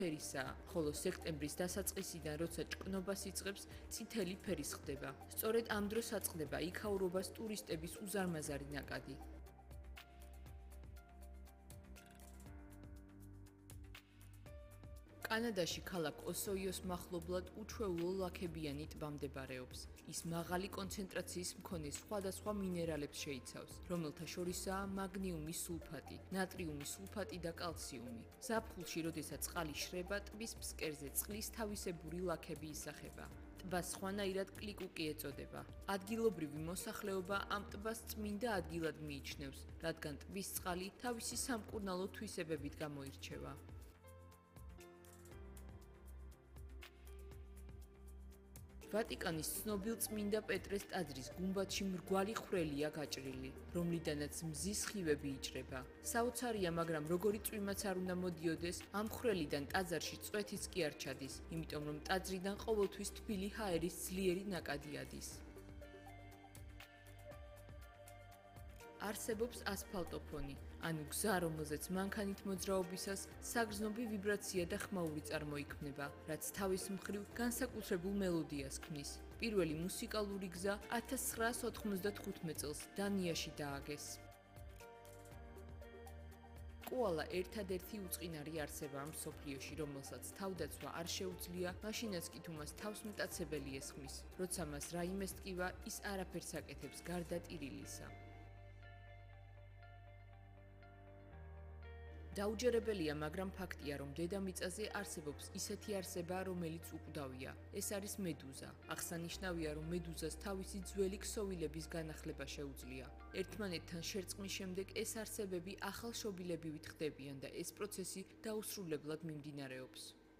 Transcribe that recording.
ფერისაა, ხოლო სექტემბრის დასაწყისიდან, როცა ჭკნობას იწყებს, წითელი ფერის ხდება. სწორედ ამ დროს აწყდება იქაურობას ტურისტების უზარმაზარი ნაკადი. კანადაში ქალაქ ოსოიოს მახლობლად უჩვეულო ლაქებიანი ტბა მდებარეობს. ის მაღალი კონცენტრაციის მქონე სხვადასხვა მინერალებს შეიცავს, რომელთა შორისაა მაგნიუმის სულფატი, ნატრიუმის სულფატი და კალციუმი. ზაფხულში, როდესაც წყალი შრება, ტბის ფსკერზე წყლის თავისებური ლაქები ისახება. ტბას სხვანაირად კლიკუკი ეწოდება. ადგილობრივი მოსახლეობა ამ ტბას წმინდა ადგილად მიიჩნევს, რადგან ტბის წყალი თავისი სამკურნალო თვისებებით გამოირჩევა. ვატიკანის ცნობილ წმინდა პეტრეს ტაძრის გუმბათში მრგვალი ხვრელია გაჭრილი, რომლიდანაც მზის სხივები იჭრება. საოცარია, მაგრამ როგორი წვიმაც არ უნდა მოდიოდეს, ამ ხვრელიდან ტაძარში წვეთიც კი არ ჩადის, იმიტომ რომ ტაძრიდან ყოველთვის თბილი ჰაერის ძლიერი ნაკადი ადის. არსებობს ასფალტოფონი, ანუ გზა, რომელზეც მანქანით მოძრაობისას საგრძნობი ვიბრაცია და ხმაური წარმოიქმნება, რაც თავის მხრივ განსაკუთრებულ მელოდიას ქმნის. პირველი მუსიკალური გზა 1995 წელს დანიაში დააგეს. კოალა ერთადერთი უწყინარი არსებაა მსოფლიოში, რომელსაც თავდაცვა არ შეუძლია, მაშინაც კი თუ მას თავს მტაცებელი ესხმის. როცა მას რაიმე სტკივა, ის არაფერს აკეთებს გარდა ტირილისა. დაუჯერებელია, მაგრამ ფაქტია, რომ დედამიწაზე არსებობს ისეთი არსება, რომელიც უკვდავია. ეს არის მედუზა. აღსანიშნავია, რომ მედუზას თავისი ძველი ქსოვილების განახლება შეუძლია. ერთმანეთთან შერწყმის შემდეგ ეს არსებები ახალ შობილებივით ხდებიან და ეს პროცესი დაუსრულებლად მიმდინარეობს.